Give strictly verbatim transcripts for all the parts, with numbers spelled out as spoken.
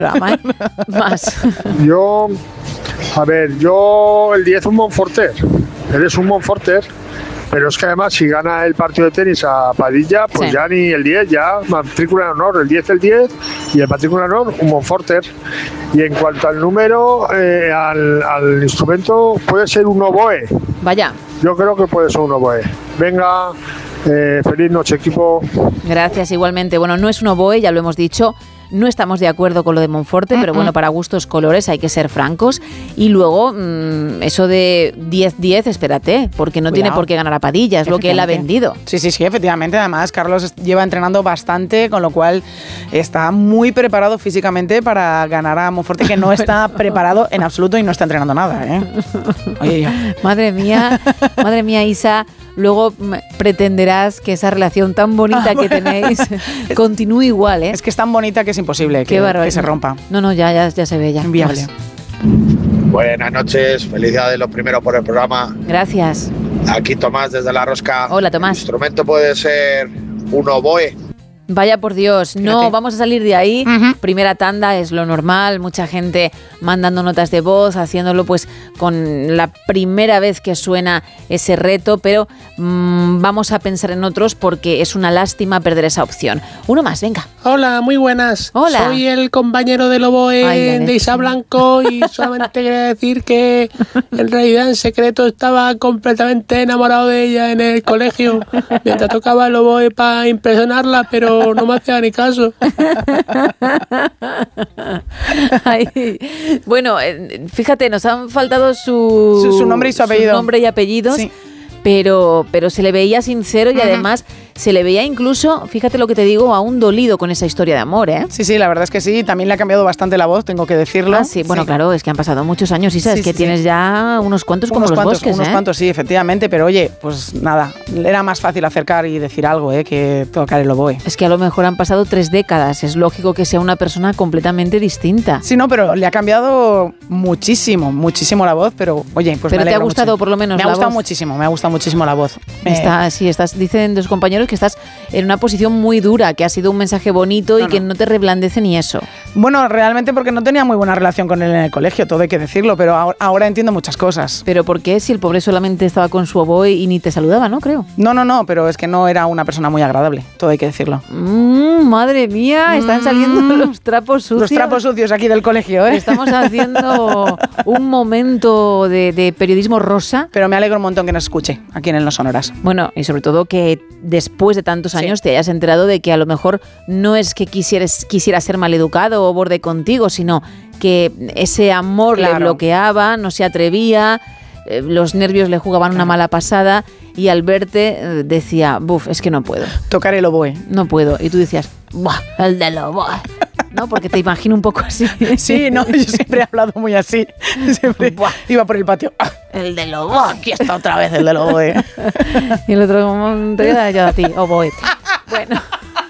programa, ¿eh? Más. Yo, a ver, yo el diez un Monforter. Eres un Monforter. Pero es que además si gana el partido de tenis a Padilla, pues sí. Ya ni el diez, ya matrícula en honor, el diez el diez y el matrícula en honor un Monforter. Y en cuanto al número, eh, al, al instrumento, puede ser un oboe. Vaya. Yo creo que puede ser un oboe. Venga, eh, feliz noche, equipo. Gracias, igualmente. Bueno, no es un oboe, ya lo hemos dicho. No estamos de acuerdo con lo de Monforte, pero bueno, para gustos colores hay que ser francos. Y luego, mmm, eso de diez diez, espérate, porque no Cuidado. Tiene por qué ganar a Padilla, es lo que él ha vendido. Sí, sí, sí, efectivamente. Además, Carlos lleva entrenando bastante, con lo cual está muy preparado físicamente para ganar a Monforte, que no está preparado en absoluto y no está entrenando nada, ¿eh? Oye, ya. Madre mía, madre mía, Isa. Luego pretenderás que esa relación tan bonita ah, bueno. que tenéis continúe igual, ¿eh? Es que es tan bonita que es imposible que, que se rompa. No, no, ya, ya, ya se ve, ya. Inviable. Buenas noches, felicidades lo primero por el programa. Gracias. Aquí Tomás desde La Rosca. Hola, Tomás. El instrumento puede ser un oboe. Vaya por Dios, no Fíjate. Vamos a salir de ahí. Uh-huh. Primera tanda es lo normal, mucha gente mandando notas de voz, haciéndolo pues con la primera vez que suena ese reto, pero mmm, vamos a pensar en otros porque es una lástima perder esa opción. Uno más, venga. Hola, muy buenas. Hola. Soy el compañero del oboe Ay, de Isa Blanco y solamente quería decir que en realidad en secreto estaba completamente enamorado de ella en el colegio mientras tocaba el oboe para impresionarla, pero no me hacía ni caso. Ay, bueno, fíjate, nos han faltado su, su, su nombre y su apellido. Su nombre y apellidos. Sí. Pero, pero se le veía sincero y uh-huh. además se le veía incluso, fíjate lo que te digo, aún dolido con esa historia de amor, ¿eh? Sí, sí, la verdad es que sí, también le ha cambiado bastante la voz, tengo que decirlo. Ah, sí, bueno, sí. Claro, es que han pasado muchos años y sabes sí, que sí, tienes sí. ya unos cuantos como unos los cuantos, bosques, Unos ¿eh? cuantos, sí, efectivamente, pero oye, pues nada, era más fácil acercar y decir algo, ¿eh? Que tocar el oboe. Es que a lo mejor han pasado tres décadas, es lógico que sea una persona completamente distinta. Sí, no, pero le ha cambiado muchísimo, muchísimo la voz, pero oye, pues pero me te ha gustado mucho. Por lo menos me la ha gustado voz. muchísimo, me ha gustado muchísimo la voz. Está, sí, estás, dicen tus compañeros que estás en una posición muy dura, que ha sido un mensaje bonito y no, no. que no te reblandece ni eso. Bueno, realmente porque no tenía muy buena relación con él en el colegio, todo hay que decirlo, pero ahora, ahora entiendo muchas cosas. ¿Pero por qué? Si el pobre solamente estaba con su oboe y ni te saludaba, ¿no? Creo. No, no, no, pero es que no era una persona muy agradable, todo hay que decirlo. Mm, madre mía, están saliendo mm, los trapos sucios. Los trapos sucios aquí del colegio, ¿eh? Estamos haciendo un momento de, de periodismo rosa. Pero me alegro un montón que nos escuche aquí en el No Sonoras. Bueno, y sobre todo que después de tantos años sí. te hayas enterado de que a lo mejor no es que quisieras, quisiera ser maleducado o borde contigo, sino que ese amor claro. le bloqueaba, no se atrevía, eh, los nervios le jugaban claro. una mala pasada y al verte eh, decía, buf, es que no puedo. Tocar el oboe. No puedo. Y tú decías, buah, el del oboe. ¿No? Porque te imagino un poco así. Sí, no, yo siempre he hablado muy así. Siempre Buah. Iba por el patio. ¡Ah! El del oboe. Aquí está otra vez el del oboe. Y el otro, como te queda yo a ti, oboe. Bueno.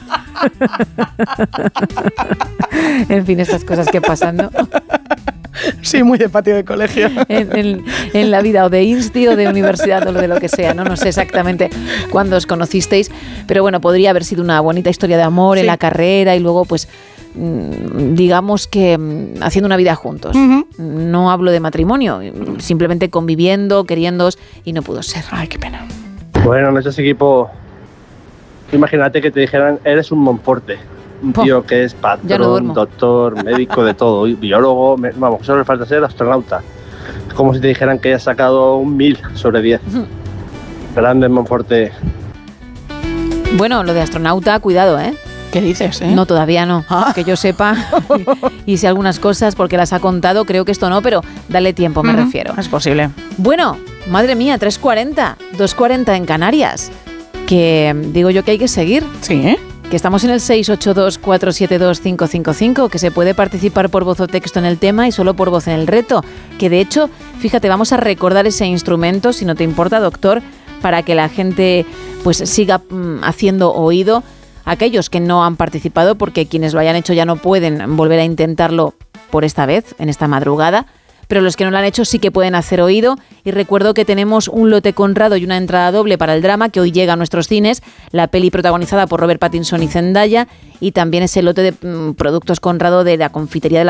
En fin, estas cosas que pasan, ¿no? Sí, muy de patio de colegio. En, en, en la vida o de insti o de universidad o de lo que sea, ¿no? No sé exactamente cuándo os conocisteis, pero bueno, podría haber sido una bonita historia de amor sí. en la carrera y luego pues digamos que haciendo una vida juntos. Uh-huh. No hablo de matrimonio, simplemente conviviendo, queriéndoos y no pudo ser. Ay, qué pena. Buenas noches, equipo. Imagínate que te dijeran, eres un Monforte. Un tío oh, que es patrón, no doctor, médico, de todo, biólogo, me, vamos, solo le falta ser astronauta. Es como si te dijeran que hayas sacado un mil sobre diez. Uh-huh. Grande Monforte. Bueno, lo de astronauta, cuidado, ¿eh? ¿Qué dices, eh? No, todavía no, ah. que yo sepa. Y, y si algunas cosas, porque las ha contado, creo que esto no, pero dale tiempo, me uh-huh. refiero. Es posible. Bueno, madre mía, tres cuarenta, dos cuarenta en Canarias. Que digo yo que hay que seguir. Sí, ¿eh? Que estamos en el seis ocho dos, cuatro siete dos, cinco cinco cinco, que se puede participar por voz o texto en el tema y solo por voz en el reto. Que de hecho, fíjate, vamos a recordar ese instrumento, si no te importa, doctor, para que la gente pues siga mm, haciendo oído. Aquellos que no han participado, porque quienes lo hayan hecho ya no pueden volver a intentarlo por esta vez, en esta madrugada. pero los que no lo han hecho sí que pueden hacer oído. Y recuerdo que tenemos un lote Conrado y una entrada doble para el drama que hoy llega a nuestros cines, la peli protagonizada por Robert Pattinson y Zendaya, y también ese lote de mm, productos Conrado de la confitería de la